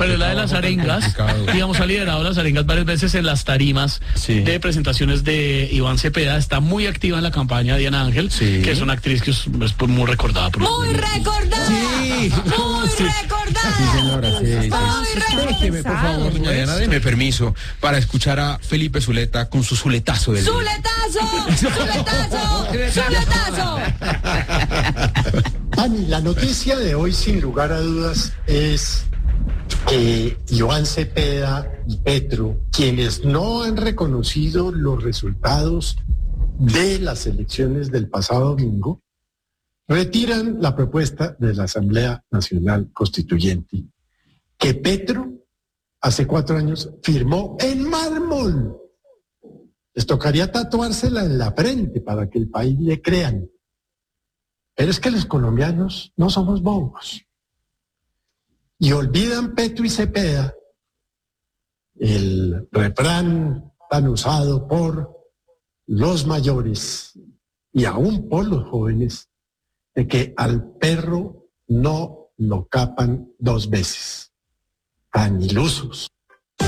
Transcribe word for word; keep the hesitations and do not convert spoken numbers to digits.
Pero es la de las arengas, digamos, ha liderado las arengas varias veces en las tarimas sí. de presentaciones de Iván Cepeda. Está muy activa en la campaña Diana Ángel, sí. que es una actriz que es, es muy recordada. Por ¡Muy recordada! Sí. ¡Muy sí. recordada! Sí, señora, sí, sí. Muy recordada. Déjeme, por favor, doña Diana, deme permiso para escuchar a Felipe Zuleta con su zuletazo del ¡Zuletazo! ¡Zuletazo! ¡Zuletazo! Ani, la noticia de hoy, sin lugar a dudas, es que Iván Cepeda y Petro, quienes no han reconocido los resultados de las elecciones del pasado domingo, retiran la propuesta de la Asamblea Nacional Constituyente, que Petro hace cuatro años firmó en mármol. Les tocaría tatuársela en la frente para que el país le crean. Pero es que los colombianos no somos bobos. Y olvidan Petro y Cepeda, el refrán tan usado por los mayores y aún por los jóvenes, de que al perro no lo capan dos veces. Tan ilusos.